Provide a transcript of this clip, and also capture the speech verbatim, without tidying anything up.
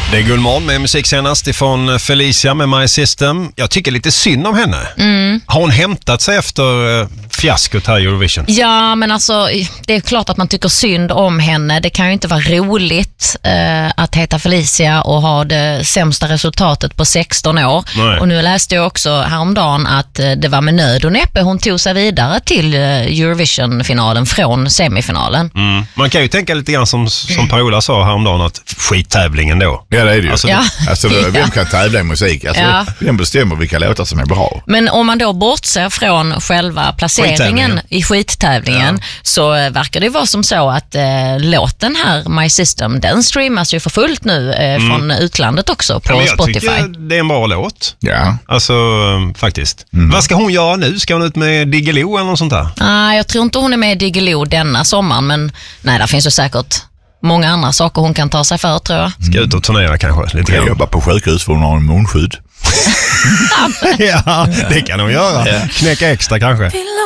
Det är Gullmorgon med musik senast ifrån Felicia med My System. Jag tycker lite synd om henne. Mm. Har hon hämtat sig efter uh, fiaskot här i Eurovision? Ja, men alltså det är klart att man tycker synd om henne. Det kan ju inte vara roligt uh, att heta Felicia och ha det sämsta resultatet på sexton år. Nej. Och nu läste jag också häromdagen att uh, det var med nöd och näppe hon tog sig vidare till uh, Eurovision-finalen från semifinalen. Mm. Man kan ju tänka lite grann som, som Per-Ola sa häromdagen att skittävlingen då. Ja, det är det ju. Alltså, ja. Alltså, vem kan tävla i musik? Alltså, ja. Vem bestämmer vilka låtar som är bra? Men om man då bortser från själva placeringen i skittävlingen ja. så verkar det vara som så att eh, låten här, My System, den streamas ju för fullt nu eh, mm. från utlandet också på ja, jag Spotify. Jag tycker det är en bra låt. Ja. Alltså, faktiskt. Mm. Vad ska hon göra nu? Ska hon ut med Diggiloo eller något sånt där? Nej, jag tror inte hon är med i Diggiloo denna sommaren, men nej, där finns ju säkert många andra saker hon kan ta sig för, tror jag. Ska ut och turnera kanske lite grann. Jobba på sjukhus för hon har en munskydd. Ja, det kan hon göra. Knäcka extra kanske.